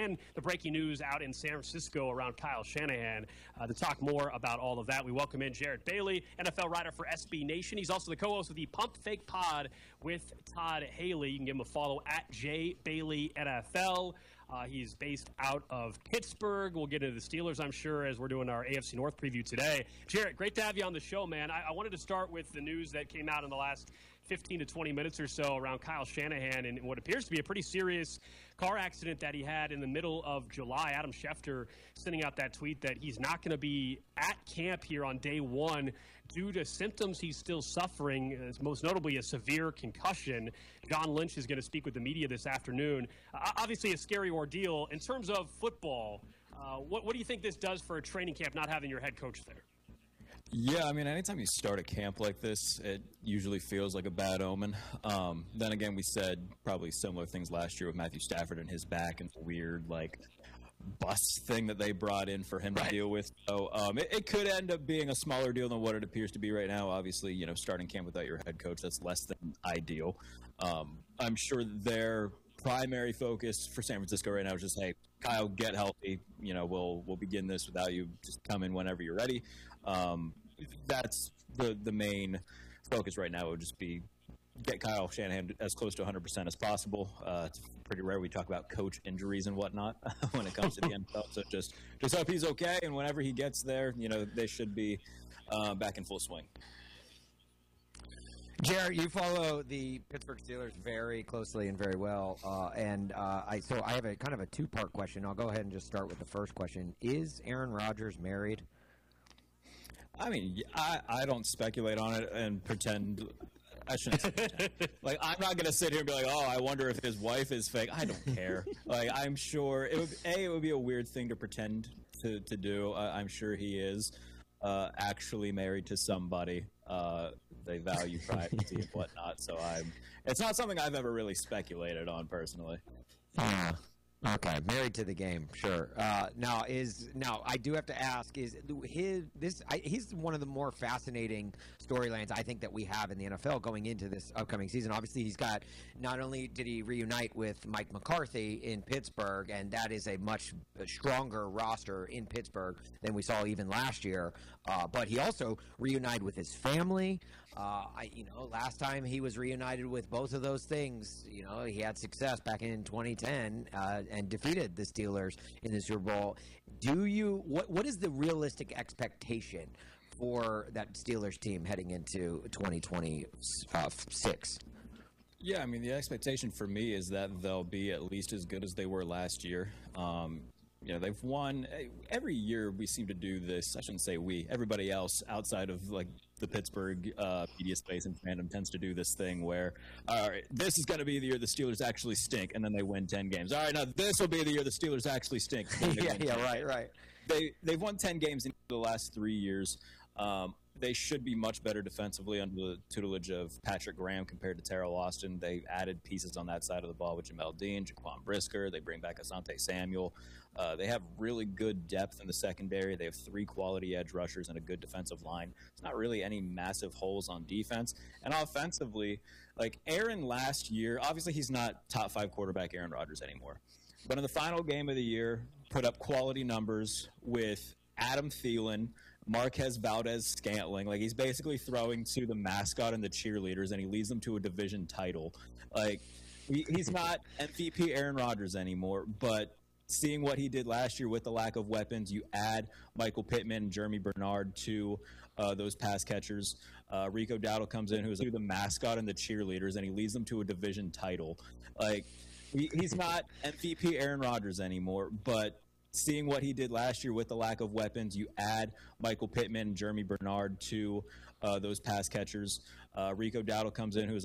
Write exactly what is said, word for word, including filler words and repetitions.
and the breaking news out in San Francisco around Kyle Shanahan. Uh, to talk more about all of that, we welcome in Jarrett Bailey, N F L writer for S B Nation. He's also the co-host of the Pump Fake Pod with Todd Haley. You can give him a follow at J Bailey N F L. Uh, he's based out of Pittsburgh. We'll get into the Steelers, I'm sure, as we're doing our A F C North preview today. Jarrett, great to have you on the show, man. I, I wanted to start with the news that came out in the last fifteen to twenty minutes or so around Kyle Shanahan and what appears to be a pretty serious car accident that he had in the middle of July. Adam Schefter sending out that tweet that he's not going to be at camp here on day one due to symptoms he's still suffering, most notably a severe concussion. John Lynch is going to speak with the media this afternoon. Uh, obviously a scary ordeal. In terms of football, uh, what, what do you think this does for a training camp not having your head coach there? Yeah, I mean, anytime you start a camp like this, it usually feels like a bad omen. Um, then again, we said probably similar things last year with Matthew Stafford and his back and the weird, like, bus thing that they brought in for him right. to deal with. So um, it, it could end up being a smaller deal than what it appears to be right now. Obviously, you know, starting camp without your head coach, that's less than ideal. Um, I'm sure their primary focus for San Francisco right now is just, hey, Kyle, get healthy. You know, we'll we'll begin this without you. Just come in whenever you're ready. Um, that's the the main focus right now. Would just be get Kyle Shanahan as close to one hundred percent as possible. Uh, it's pretty rare we talk about coach injuries and whatnot when it comes to the N F L. So just just hope he's okay, and whenever he gets there, you know, they should be uh, back in full swing. Jarrett, you follow the Pittsburgh Steelers very closely and very well, uh, and uh, I so I have a kind of a two-part question. I'll go ahead and just start with the first question: is Aaron Rodgers married? I mean, I, I don't speculate on it and pretend. I shouldn't say pretend. Like, I'm not going to sit here and be like, oh, I wonder if his wife is fake. I don't care. Like, I'm sure it would. A, it would be a weird thing to pretend to to do. Uh, I'm sure he is uh, actually married to somebody. Uh, they value privacy and whatnot. So I'm. It's not something I've ever really speculated on personally. Yeah. Okay, married to the game, sure. Uh, now is now I do have to ask: is his this? I, he's one of the more fascinating storylines I think that we have in the N F L going into this upcoming season. Obviously, he's got not only did he reunite with Mike McCarthy in Pittsburgh, and that is a much stronger roster in Pittsburgh than we saw even last year. Uh, but he also reunited with his family. Uh, I, you know, last time he was reunited with both of those things, you know, he had success back in twenty ten uh, and defeated the Steelers in the Super Bowl. Do you what? What is the realistic expectation for that Steelers team heading into twenty twenty-six? Yeah, I mean, the expectation for me is that they'll be at least as good as they were last year. Um, You know, they've won every year. We seem to do this. I shouldn't say we. Everybody else outside of like the Pittsburgh uh, media space and fandom tends to do this thing where, all right, this is going to be the year the Steelers actually stink, and then they win ten games. All right, now this will be the year the Steelers actually stink. yeah, yeah, right, right. They they've won ten games in the last three years. Um, they should be much better defensively under the tutelage of Patrick Graham compared to Terrell Austin. They added pieces on that side of the ball with Jamel Dean, Jaquan Brisker. They bring back Asante Samuel. Uh, they have really good depth in the secondary. They have three quality edge rushers and a good defensive line. There's not really any massive holes on defense. And offensively, like Aaron last year, obviously he's not top five quarterback Aaron Rodgers anymore. But in the final game of the year, put up quality numbers with Adam Thielen, Marquez Valdez-Scantling. Like, he's basically throwing to the mascot and the cheerleaders, and he leads them to a division title. Like, he, he's not M V P Aaron Rodgers anymore, but seeing what he did last year with the lack of weapons, you add Michael Pittman and Jeremy Bernard to uh, those pass catchers. Uh, Rico Dowdle comes in, who's the mascot and the cheerleaders, and he leads them to a division title. Like, he, he's not M V P Aaron Rodgers anymore, but seeing what he did last year with the lack of weapons, you add Michael Pittman and Jeremy Bernard to uh, those pass catchers. Uh, Rico Dowdle comes in, who's